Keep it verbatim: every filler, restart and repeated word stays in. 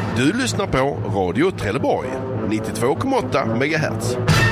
Du lyssnar på Radio Trelleborg, nittiotvå komma åtta megahertz.